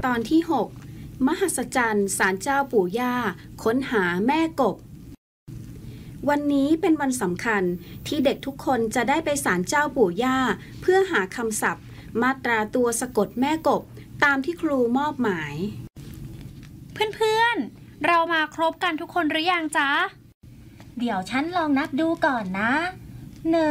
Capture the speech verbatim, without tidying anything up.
อนที่หกมหัศจรรย์ศาลเจ้าปู่ย่าค้นหาแม่กบวันนี้เป็นวันสำคัญที่เด็กทุกคนจะได้ไปศาลเจ้าปู่ย่าเพื่อหาคำศัพท์มาตราตัวสะกดแม่กบตามที่ครูมอบหมายเพื่อนๆเรามาครบกันทุกคนหรือยังจ๊ะเดี๋ยวฉันลองนับดูก่อนนะหนึ่ง